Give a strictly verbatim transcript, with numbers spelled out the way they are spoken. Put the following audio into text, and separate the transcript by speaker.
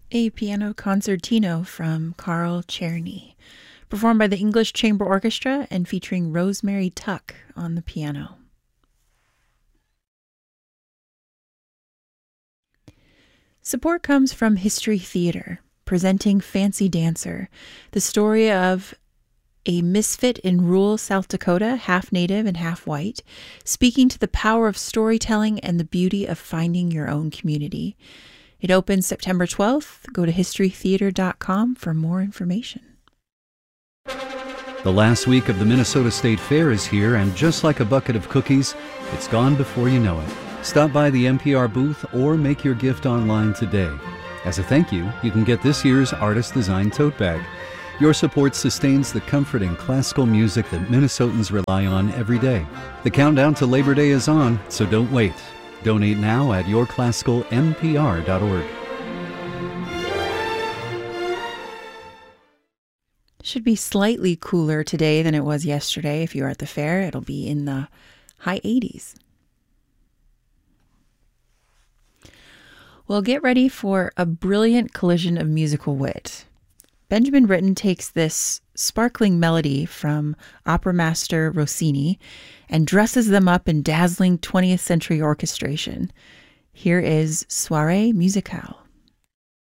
Speaker 1: A piano concertino from Carl Czerny, performed by the English Chamber Orchestra and featuring Rosemary Tuck on the piano. Support comes from History Theater, presenting Fancy Dancer, the story of a misfit in rural South Dakota, half native and half white, speaking to the power of storytelling and the beauty of finding your own community. It opens September twelfth. Go to history theater dot com for more information.
Speaker 2: The last week of the Minnesota State Fair is here, and just like a bucket of cookies, it's gone before you know it. Stop by the N P R booth or make your gift online today. As a thank you, you can get this year's Artist Design Tote Bag. Your support sustains the comforting classical music that Minnesotans rely on every day. The countdown to Labor Day is on, so don't wait. Donate now at your classical n p r dot org.
Speaker 1: Should be slightly cooler today than it was yesterday. If you're at the fair, it'll be in the high eighties. Well, get ready for a brilliant collision of musical wit. Benjamin Britten takes this sparkling melody from opera master Rossini and dresses them up in dazzling twentieth century orchestration. Here is Soirée Musicale.